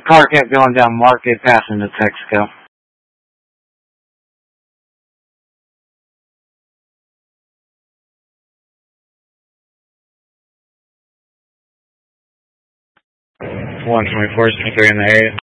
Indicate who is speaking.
Speaker 1: car kept going down Market, passing to Texaco. One 24 in the area.